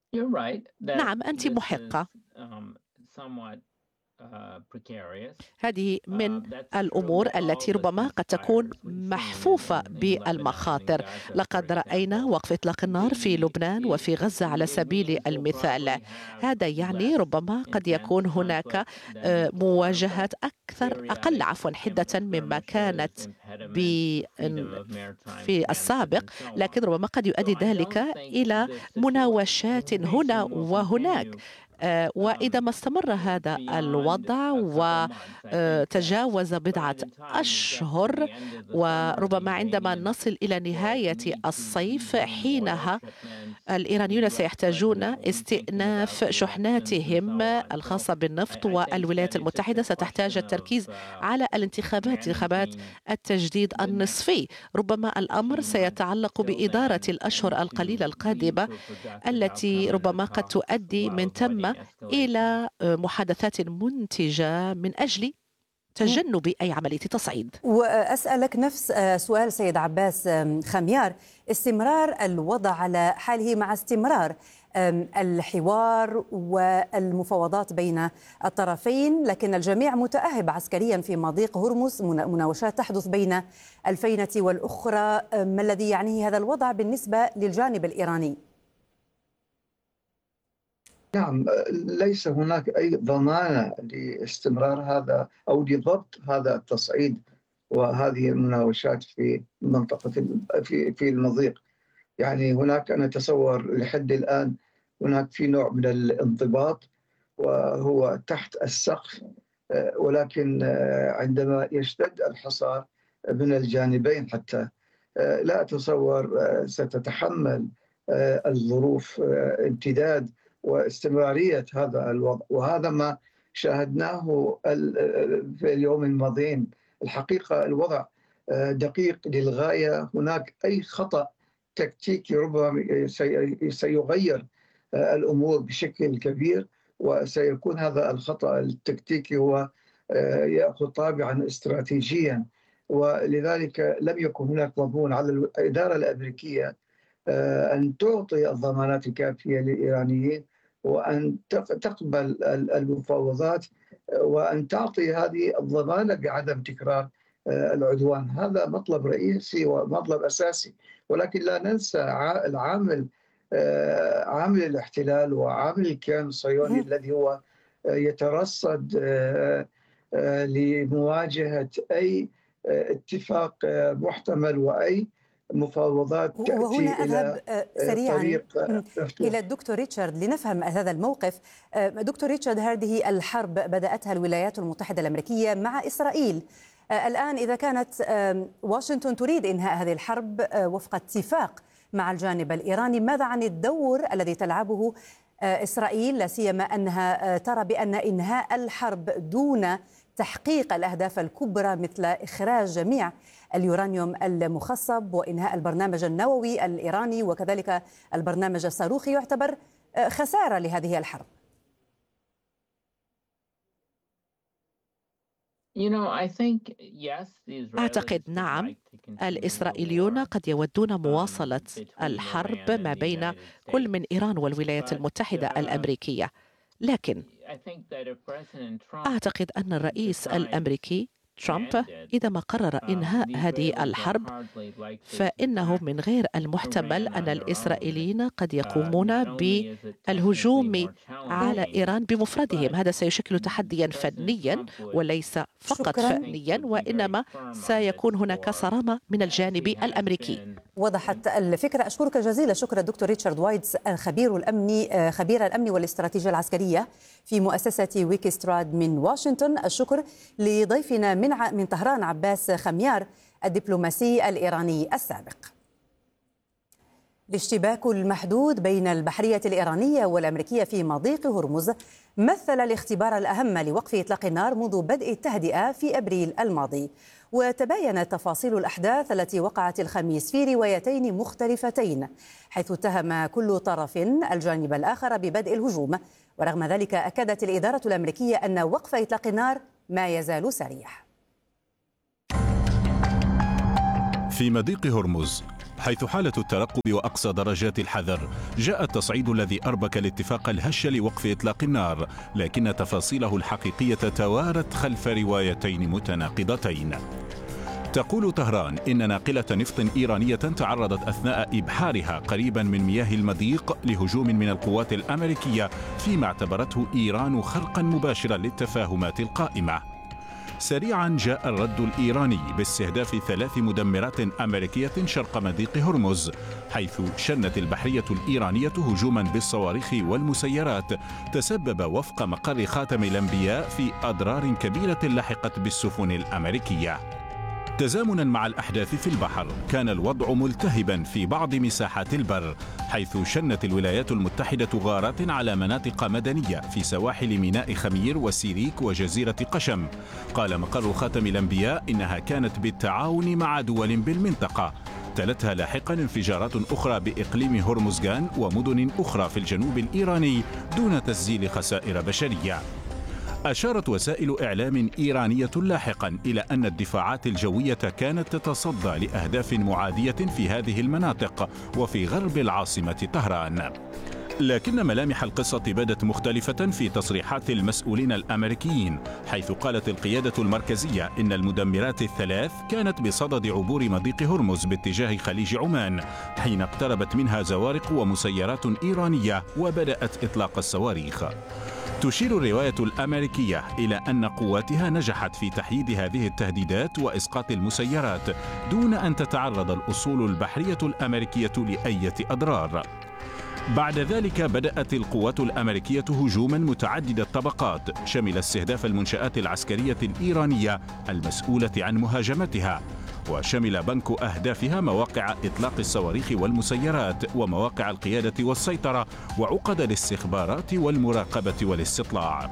نعم، أنت محقة. هذه من الأمور التي ربما قد تكون محفوفة بالمخاطر. لقد رأينا وقف إطلاق النار في لبنان وفي غزة على سبيل المثال. هذا يعني ربما قد يكون هناك مواجهات أقل حدة مما كانت في السابق، لكن ربما قد يؤدي ذلك إلى مناوشات هنا وهناك. وإذا ما استمر هذا الوضع وتجاوز بضعة أشهر، وربما عندما نصل إلى نهاية الصيف، حينها الإيرانيون سيحتاجون استئناف شحناتهم الخاصة بالنفط، والولايات المتحدة ستحتاج التركيز على انتخابات التجديد النصفي. ربما الأمر سيتعلق بإدارة الأشهر القليلة القادمة التي ربما قد تؤدي من ثم إلى محادثات منتجة من أجل تجنب أي عملية تصعيد. وأسألك نفس سؤال سيد عباس خميار. استمرار الوضع على حاله مع استمرار الحوار والمفاوضات بين الطرفين، لكن الجميع متأهب عسكريا في مضيق هرمز، مناوشات تحدث بين الفينة والأخرى. ما الذي يعنيه هذا الوضع بالنسبة للجانب الإيراني؟ نعم، ليس هناك أي ضمانة لاستمرار هذا أو لضبط هذا التصعيد وهذه المناوشات في منطقة في المضيق. يعني هناك، أنا أتصور لحد الآن هناك في نوع من الانضباط وهو تحت السقف، ولكن عندما يشتد الحصار من الجانبين حتى لا أتصور ستتحمل الظروف امتداد واستمرارية هذا الوضع. وهذا ما شاهدناه في اليوم الماضيين. الحقيقة الوضع دقيق للغاية. هناك أي خطأ تكتيكي ربما سيغير الأمور بشكل كبير، وسيكون هذا الخطأ التكتيكي هو يأخذ طابعا استراتيجيا. ولذلك لم يكن هناك مضمون على الإدارة الأمريكية أن تعطي الضمانات الكافية للإيرانيين، وأن تقبل المفاوضات، وأن تعطي هذه الضمانة بعدم تكرار العدوان. هذا مطلب رئيسي ومطلب أساسي. ولكن لا ننسى عامل الاحتلال وعامل الكيان الصهيوني الذي هو يترصد لمواجهة أي اتفاق محتمل وأي مفاوضات تأتي. وهنا أذهب سريعا إلى الدكتور ريتشارد لنفهم هذا الموقف. دكتور ريتشارد، هذه الحرب بدأتها الولايات المتحدة الأمريكية مع إسرائيل. الآن إذا كانت واشنطن تريد إنهاء هذه الحرب وفق اتفاق مع الجانب الإيراني، ماذا عن الدور الذي تلعبه إسرائيل، لا سيما أنها ترى بأن إنهاء الحرب دون تحقيق الأهداف الكبرى مثل إخراج جميع اليورانيوم المخصب وإنهاء البرنامج النووي الإيراني وكذلك البرنامج الصاروخي يعتبر خسارة لهذه الحرب؟ أعتقد نعم، الإسرائيليون قد يودون مواصلة الحرب ما بين كل من إيران والولايات المتحدة الأمريكية، لكن أعتقد أن الرئيس الأمريكي ترامب إذا ما قرر إنهاء هذه الحرب فإنه من غير المحتمل أن الإسرائيليين قد يقومون بالهجوم على إيران بمفردهم. هذا سيشكل تحديا فنيا وليس فقط فنيا، وإنما سيكون هناك صرامة من الجانب الأمريكي. وضحت الفكرة. أشكرك جزيلا الشكر الدكتور ريتشارد وايتز، خبير الأمن والاستراتيجية العسكرية في مؤسسة ويكستراد من واشنطن. الشكر لضيفنا من طهران عباس خميار الدبلوماسي الإيراني السابق. الاشتباك المحدود بين البحرية الإيرانية والأمريكية في مضيق هرمز مثل الاختبار الأهم لوقف إطلاق النار منذ بدء التهدئة في أبريل الماضي. وتباينت تفاصيل الأحداث التي وقعت الخميس في روايتين مختلفتين، حيث اتهم كل طرف الجانب الآخر ببدء الهجوم. ورغم ذلك أكدت الإدارة الأمريكية أن وقف إطلاق النار ما يزال سريع. في مضيق هرمز حيث حالة الترقب وأقصى درجات الحذر. جاء التصعيد الذي أربك الاتفاق الهش لوقف إطلاق النار، لكن تفاصيله الحقيقية توارت خلف روايتين متناقضتين. تقول طهران إن ناقلة نفط إيرانية تعرضت أثناء إبحارها قريبا من مياه المضيق لهجوم من القوات الأمريكية، فيما اعتبرته إيران خرقا مباشرا للتفاهمات القائمة. سريعا جاء الرد الإيراني باستهداف 3 مدمرات أمريكية شرق مضيق هرمز، حيث شنت البحرية الإيرانية هجوما بالصواريخ والمسيرات تسبب وفق مقر خاتم الأنبياء في أضرار كبيرة لحقت بالسفن الأمريكية. تزامنا مع الأحداث في البحر، كان الوضع ملتهبا في بعض مساحات البر، حيث شنت الولايات المتحدة غارات على مناطق مدنية في سواحل ميناء خمير وسيريك وجزيرة قشم. قال مقر خاتم الأنبياء إنها كانت بالتعاون مع دول بالمنطقة. تلتها لاحقا انفجارات أخرى بإقليم هرمزغان ومدن أخرى في الجنوب الإيراني دون تسجيل خسائر بشرية. أشارت وسائل إعلام إيرانية لاحقا إلى أن الدفاعات الجوية كانت تتصدى لأهداف معادية في هذه المناطق وفي غرب العاصمة طهران. لكن ملامح القصة بدت مختلفة في تصريحات المسؤولين الأمريكيين، حيث قالت القيادة المركزية إن المدمرات الثلاث كانت بصدد عبور مضيق هرمز باتجاه خليج عمان، حين اقتربت منها زوارق ومسيرات إيرانية وبدأت إطلاق الصواريخ. تشير الرواية الأمريكية إلى أن قواتها نجحت في تحييد هذه التهديدات وإسقاط المسيرات دون أن تتعرض الأسطول البحرية الأمريكية لأي أضرار. بعد ذلك بدأت القوات الأمريكية هجوما متعدد الطبقات شمل استهداف المنشآت العسكرية الإيرانية المسؤولة عن مهاجمتها، وشمل بنك أهدافها مواقع إطلاق الصواريخ والمسيرات ومواقع القيادة والسيطرة وعقد الاستخبارات والمراقبة والاستطلاع.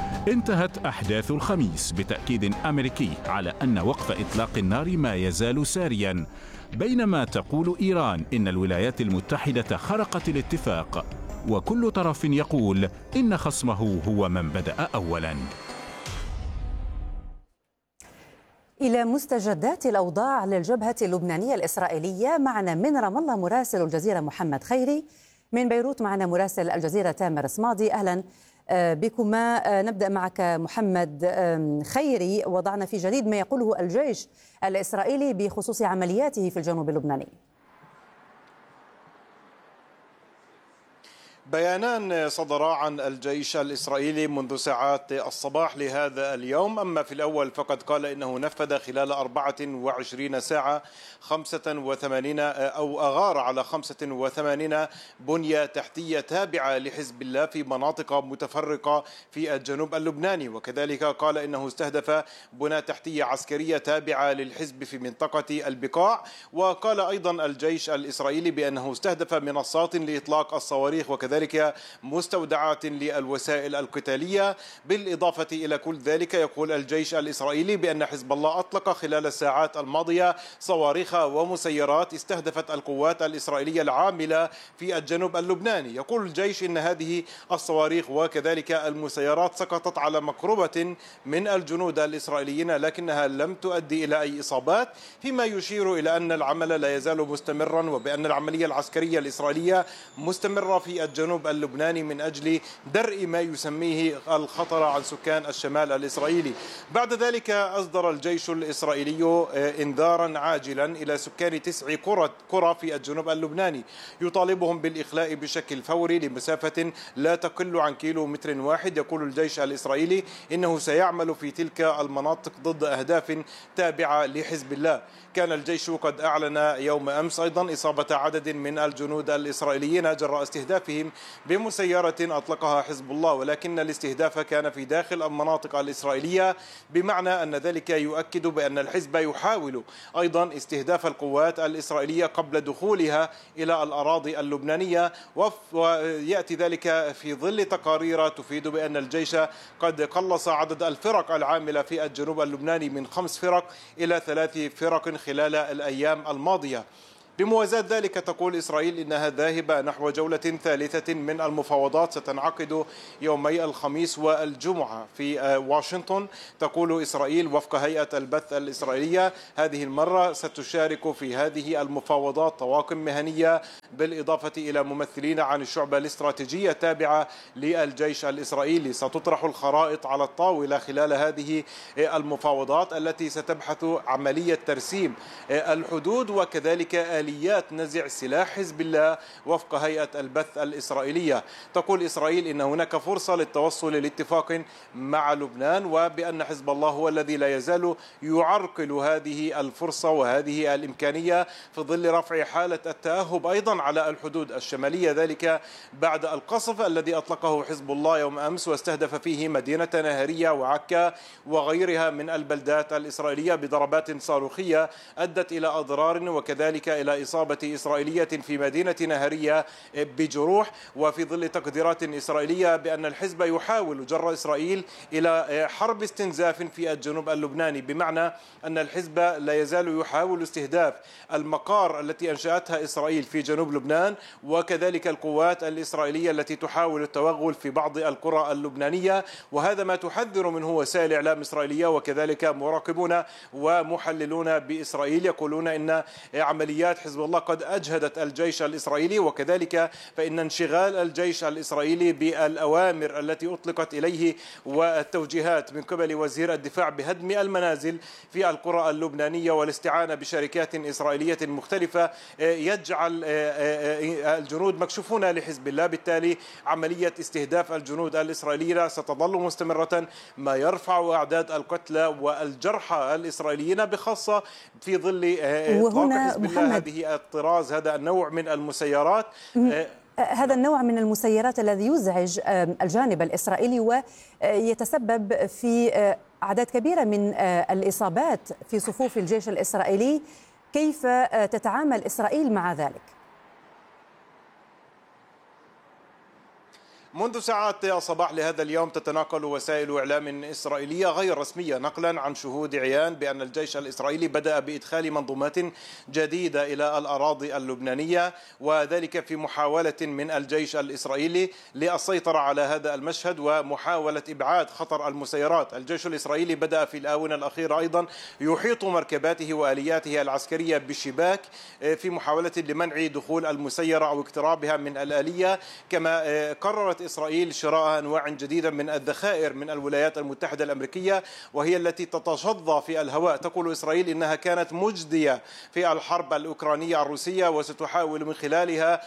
انتهت أحداث الخميس بتأكيد أمريكي على أن وقف إطلاق النار ما يزال ساريا، بينما تقول إيران إن الولايات المتحدة خرقت الاتفاق، وكل طرف يقول إن خصمه هو من بدأ أولا. إلى مستجدات الأوضاع للجبهة اللبنانية الإسرائيلية، معنا من رام الله مراسل الجزيرة محمد خيري، من بيروت معنا مراسل الجزيرة تامر صمادي. أهلا بكما. نبدأ معك محمد خيري، وضعنا في جديد ما يقوله الجيش الإسرائيلي بخصوص عملياته في الجنوب اللبناني. بيانان صدرا عن الجيش الإسرائيلي منذ ساعات الصباح لهذا اليوم. أما في الأول فقد قال إنه نفذ خلال 24 ساعة 85 أو أغار على 85 بنية تحتية تابعة لحزب الله في مناطق متفرقة في الجنوب اللبناني، وكذلك قال إنه استهدف بنى تحتية عسكرية تابعة للحزب في منطقة البقاع. وقال أيضا الجيش الإسرائيلي بأنه استهدف منصات لإطلاق الصواريخ وكذلك مستودعات للوسائل القتالية. بالإضافة إلى كل ذلك يقول الجيش الإسرائيلي بأن حزب الله أطلق خلال الساعات الماضية صواريخ ومسيرات استهدفت القوات الإسرائيلية العاملة في الجنوب اللبناني. يقول الجيش إن هذه الصواريخ وكذلك المسيرات سقطت على مقربة من الجنود الإسرائيليين، لكنها لم تؤدي إلى أي إصابات، فيما يشير إلى أن العمل لا يزال مستمرا وبأن العملية العسكرية الإسرائيلية مستمرة في الجنوب اللبناني من أجل درء ما يسميه الخطر عن سكان الشمال الإسرائيلي. بعد ذلك أصدر الجيش الإسرائيلي إنذارا عاجلا إلى سكان 9 قرى في الجنوب اللبناني، يطالبهم بالإخلاء بشكل فوري لمسافة لا تقل عن كيلومتر واحد. يقول الجيش الإسرائيلي إنه سيعمل في تلك المناطق ضد أهداف تابعة لحزب الله. كان الجيش قد أعلن يوم أمس أيضا إصابة عدد من الجنود الإسرائيليين جراء استهدافهم بمسيرة أطلقها حزب الله، ولكن الاستهداف كان في داخل المناطق الإسرائيلية، بمعنى أن ذلك يؤكد بأن الحزب يحاول أيضا استهداف القوات الإسرائيلية قبل دخولها إلى الأراضي اللبنانية. ويأتي ذلك في ظل تقارير تفيد بأن الجيش قد قلص عدد الفرق العاملة في الجنوب اللبناني من 5 فرق إلى 3 فرق خلال الأيام الماضية. بموازاة ذلك تقول إسرائيل إنها ذاهبة نحو جولة ثالثة من المفاوضات ستنعقد يومي الخميس والجمعة في واشنطن. تقول إسرائيل وفق هيئة البث الإسرائيلية هذه المرة ستشارك في هذه المفاوضات طواقم مهنية بالإضافة إلى ممثلين عن الشعبة الاستراتيجية التابعة للجيش الإسرائيلي. ستطرح الخرائط على الطاولة خلال هذه المفاوضات التي ستبحث عملية ترسيم الحدود وكذلك آليات نزع سلاح حزب الله وفق هيئة البث الإسرائيلية. تقول إسرائيل إن هناك فرصة للتوصل لاتفاق مع لبنان وبأن حزب الله هو الذي لا يزال يعرقل هذه الفرصة وهذه الإمكانية في ظل رفع حالة التأهب أيضا على الحدود الشمالية، ذلك بعد القصف الذي أطلقه حزب الله يوم أمس واستهدف فيه مدينة نهرية وعكا وغيرها من البلدات الإسرائيلية بضربات صاروخية أدت إلى أضرار وكذلك إلى إصابة إسرائيلية في مدينة نهرية بجروح. وفي ظل تقديرات إسرائيلية بأن الحزب يحاول جر إسرائيل إلى حرب استنزاف في الجنوب اللبناني، بمعنى أن الحزب لا يزال يحاول استهداف المقار التي أنشأتها إسرائيل في جنوب لبنان وكذلك القوات الإسرائيلية التي تحاول التوغل في بعض القرى اللبنانية. وهذا ما تحذر منه وسائل إعلام إسرائيلية وكذلك مراقبون ومحللون بإسرائيل يقولون إن عمليات حزب الله قد أجهدت الجيش الإسرائيلي، وكذلك فإن انشغال الجيش الإسرائيلي بالأوامر التي أطلقت إليه والتوجيهات من قبل وزير الدفاع بهدم المنازل في القرى اللبنانية والاستعانة بشركات إسرائيلية مختلفة يجعل الجنود مكشوفون لحزب الله. بالتالي عملية استهداف الجنود الإسرائيليين ستظل مستمرة ما يرفع أعداد القتلى والجرحى الإسرائيليين بخاصة في ظل إطلاق حزب الله هذه الطراز هذا النوع من المسيرات. هذا النوع من المسيرات الذي يزعج الجانب الإسرائيلي ويتسبب في أعداد كبيرة من الإصابات في صفوف الجيش الإسرائيلي. كيف تتعامل إسرائيل مع ذلك؟ منذ ساعات الصباح لهذا اليوم تتناقل وسائل إعلام إسرائيلية غير رسمية نقلا عن شهود عيان بأن الجيش الإسرائيلي بدأ بإدخال منظومات جديدة إلى الأراضي اللبنانية، وذلك في محاولة من الجيش الإسرائيلي للسيطرة على هذا المشهد ومحاولة إبعاد خطر المسيرات. الجيش الإسرائيلي بدأ في الآونة الأخيرة أيضا يحيط مركباته وآلياته العسكرية بالشباك في محاولة لمنع دخول المسيرة أو اقترابها من الآلية. كما قررت إسرائيل شراء أنواع جديدة من الذخائر من الولايات المتحدة الأمريكية وهي التي تتشظى في الهواء. تقول إسرائيل إنها كانت مجدية في الحرب الأوكرانية الروسية وستحاول من خلالها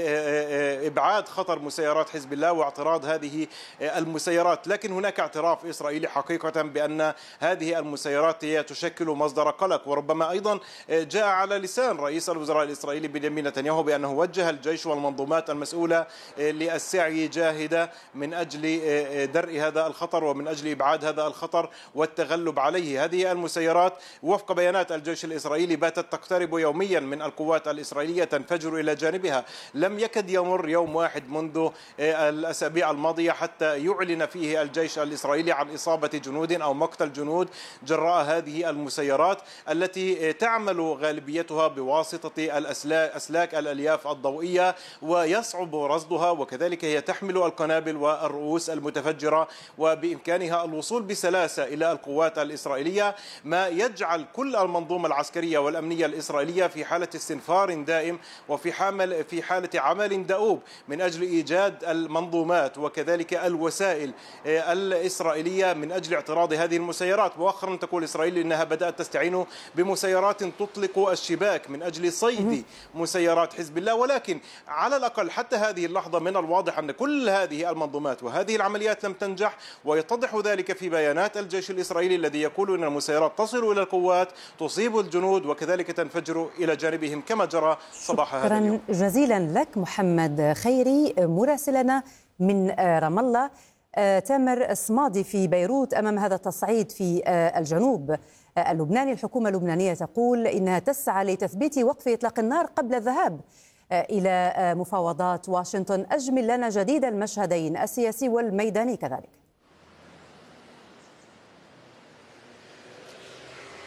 إبعاد خطر مسيرات حزب الله واعتراض هذه المسيرات. لكن هناك اعتراف إسرائيلي حقيقة بأن هذه المسيرات هي تشكل مصدر قلق، وربما أيضا جاء على لسان رئيس الوزراء الإسرائيلي بنيامين نتنياهو بأنه وجه الجيش والمنظومات المسؤولة للسعي جاهدة من أجل درء هذا الخطر ومن أجل إبعاد هذا الخطر والتغلب عليه. هذه المسيرات وفق بيانات الجيش الإسرائيلي باتت تقترب يوميا من القوات الإسرائيلية تنفجر إلى جانبها. لم يكد يمر يوم واحد منذ الأسابيع الماضية حتى يعلن فيه الجيش الإسرائيلي عن إصابة جنود أو مقتل جنود جراء هذه المسيرات التي تعمل غالبيتها بواسطة أسلاك الألياف الضوئية ويصعب رصدها، وكذلك هي تحمل القنابل والرؤوس المتفجرة وبإمكانها الوصول بسلاسة إلى القوات الإسرائيلية، ما يجعل كل المنظومة العسكرية والأمنية الإسرائيلية في حالة استنفار دائم وفي حالة عمل دؤوب من أجل إيجاد المنظومات وكذلك الوسائل الإسرائيلية من أجل اعتراض هذه المسيرات. مؤخرا تقول إسرائيل إنها بدأت تستعين بمسيرات تطلق الشباك من أجل صيد مسيرات حزب الله، ولكن على الأقل حتى هذه اللحظة من الواضح أن كل هذه المنظومات وهذه العمليات لم تنجح، ويتضح ذلك في بيانات الجيش الإسرائيلي الذي يقول أن المسيرات تصل إلى القوات تصيب الجنود وكذلك تنفجر إلى جانبهم كما جرى صباح هذا اليوم. شكرا جزيلا لك محمد خيري مراسلنا من رام الله. تامر صمادي في بيروت أمام هذا التصعيد في الجنوب اللبناني، الحكومة اللبنانية تقول إنها تسعى لتثبيت وقف إطلاق النار قبل الذهاب إلى مفاوضات واشنطن. أجمل لنا جديد المشهدين السياسي والميداني كذلك.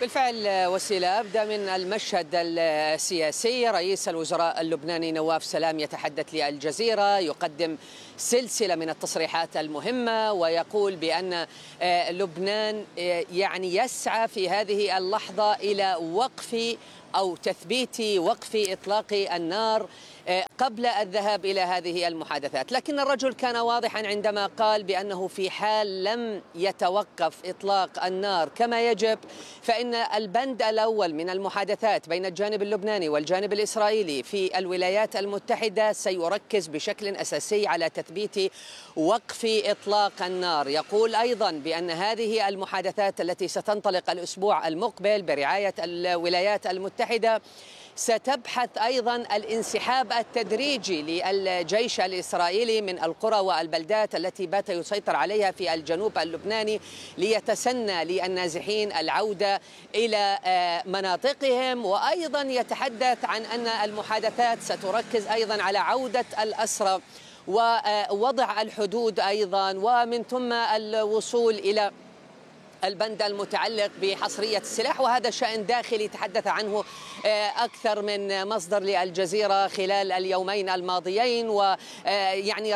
بالفعل وسيلة، أبدأ من المشهد السياسي. رئيس الوزراء اللبناني نواف سلام يتحدث للجزيرة، يقدم سلسلة من التصريحات المهمة، ويقول بأن لبنان يعني يسعى في هذه اللحظة إلى وقف أو تثبيت وقف إطلاق النار قبل الذهاب إلى هذه المحادثات. لكن الرجل كان واضحا عندما قال بأنه في حال لم يتوقف إطلاق النار كما يجب، فإن البند الأول من المحادثات بين الجانب اللبناني والجانب الإسرائيلي في الولايات المتحدة سيركز بشكل أساسي على تثبيت وقف إطلاق النار. يقول أيضا بأن هذه المحادثات التي ستنطلق الأسبوع المقبل برعاية الولايات المتحدة ستبحث أيضا الانسحاب التدريجي للجيش الإسرائيلي من القرى والبلدات التي بات يسيطر عليها في الجنوب اللبناني، ليتسنى للنازحين العودة إلى مناطقهم. وأيضا يتحدث عن أن المحادثات ستركز أيضا على عودة الأسرى ووضع الحدود أيضا، ومن ثم الوصول إلى البند المتعلق بحصرية السلاح، وهذا شأن داخلي تحدث عنه أكثر من مصدر للجزيرة خلال اليومين الماضيين. ويعني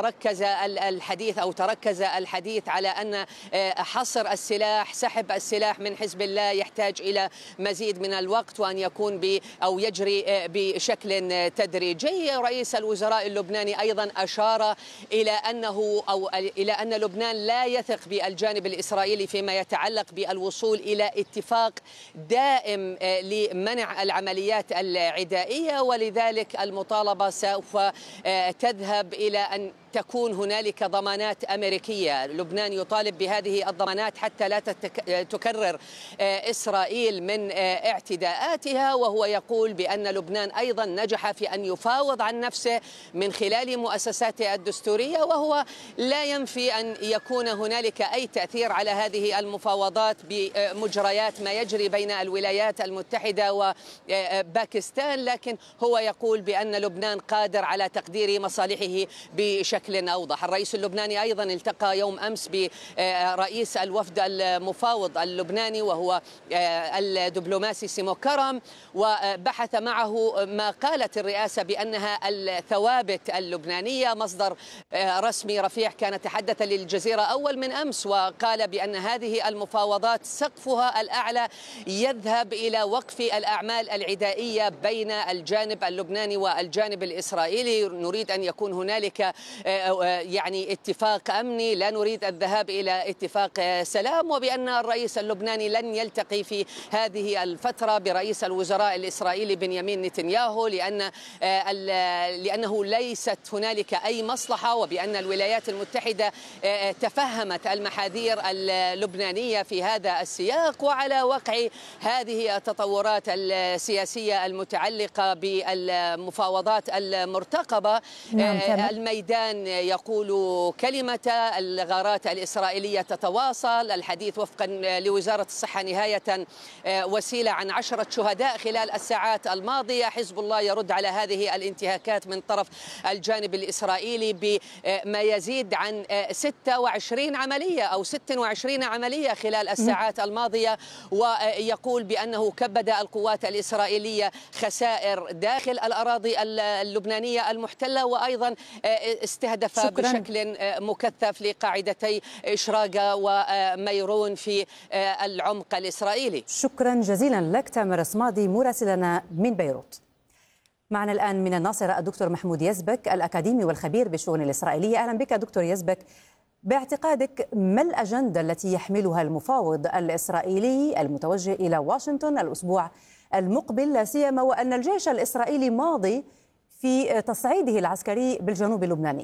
تركز الحديث على أن حصر السلاح، سحب السلاح من حزب الله يحتاج إلى مزيد من الوقت، وأن يكون أو يجري بشكل تدريجي. رئيس الوزراء اللبناني أيضا أشار إلى أن لبنان لا يثق بالجانب الإسرائيلي فيما يتعلق بالوصول إلى اتفاق دائم لمنع العمليات العدائية، ولذلك المطالبة سوف تذهب إلى أن تكون هنالك ضمانات أمريكية. لبنان يطالب بهذه الضمانات حتى لا تكرر إسرائيل من اعتداءاتها، وهو يقول بأن لبنان أيضا نجح في أن يفاوض عن نفسه من خلال مؤسساته الدستورية، وهو لا ينفي أن يكون هنالك أي تأثير على هذه المفاوضات بمجريات ما يجري بين الولايات المتحدة وباكستان. لكن هو يقول بأن لبنان قادر على تقدير مصالحه بشكل أوضح. الرئيس اللبناني أيضا التقى يوم أمس برئيس الوفد المفاوض اللبناني وهو الدبلوماسي سيمو كرم، وبحث معه ما قالت الرئاسة بأنها الثوابت اللبنانية. مصدر رسمي رفيع كان تحدث للجزيرة أول من أمس وقال بأن هذه المفاوضات سقفها الأعلى يذهب إلى وقف الأعمال العدائية بين الجانب اللبناني والجانب الإسرائيلي. نريد أن يكون هنالك يعني اتفاق أمني، لا نريد الذهاب إلى اتفاق سلام، وبأن الرئيس اللبناني لن يلتقي في هذه الفترة برئيس الوزراء الإسرائيلي بنيامين نتنياهو لأنه ليست هنالك أي مصلحة، وبأن الولايات المتحدة تفهمت المحاذير اللبنانية في هذا السياق. وعلى وقع هذه التطورات السياسية المتعلقة بالمفاوضات المرتقبة، الميدان يقول كلمة، الغارات الإسرائيلية تتواصل. الحديث وفقا لوزارة الصحة نهاية وسيلة عن 10 شهداء خلال الساعات الماضية. حزب الله يرد على هذه الانتهاكات من طرف الجانب الإسرائيلي بما يزيد عن 26 عملية أو 26 عملية خلال الساعات الماضية، ويقول بأنه كبد القوات الإسرائيلية خسائر داخل الأراضي اللبنانية المحتلة، وأيضا استهدف بشكل مكثف لقاعدتي إشراقة وميرون في العمق الإسرائيلي. شكرا جزيلا لك تامر صمادي مراسلنا من بيروت. معنا الآن من الناصرة الدكتور محمود يزبك الأكاديمي والخبير بالشؤون الإسرائيلية. أهلا بك دكتور يزبك. باعتقادك ما الأجندة التي يحملها المفاوض الإسرائيلي المتوجه إلى واشنطن الأسبوع المقبل، لا سيما وأن الجيش الإسرائيلي ماضي في تصعيده العسكري بالجنوب اللبناني؟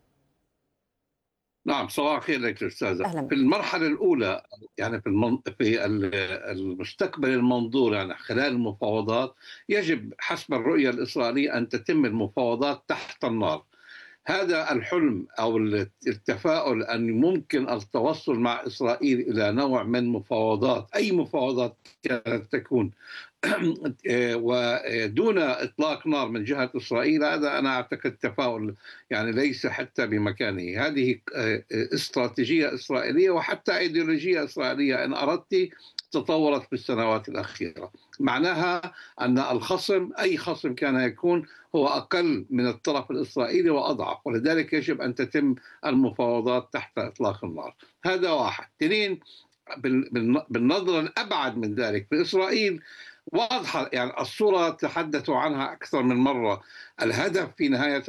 نعم، صباح الخير لك أستاذة. في المرحلة الأولى يعني في المستقبل المنظور يعني خلال المفاوضات يجب حسب الرؤية الإسرائيلية أن تتم المفاوضات تحت النار. هذا الحلم أو التفاؤل أن ممكن التوصل مع إسرائيل إلى نوع من مفاوضات، أي مفاوضات كانت تكون ودون إطلاق نار من جهة إسرائيل، هذا أنا أعتقد تفاؤل يعني ليس حتى بمكانه. هذه استراتيجية إسرائيلية وحتى أيديولوجية إسرائيلية إن أردت تطورت في السنوات الأخيرة. معناها أن الخصم أي خصم كان يكون هو أقل من الطرف الإسرائيلي وأضعف، ولذلك يجب أن تتم المفاوضات تحت إطلاق النار. هذا واحد. اثنين، بالنظر الأبعد من ذلك في إسرائيل واضحة، يعني الصورة تحدثوا عنها أكثر من مرة. الهدف في نهاية